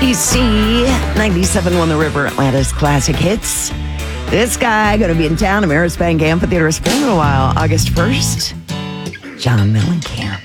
WABC 97 won the River Atlantis Classic Hits. This guy going to be in town, Ameris Bank Amphitheater. It's been a little while. August 1st, John Mellencamp.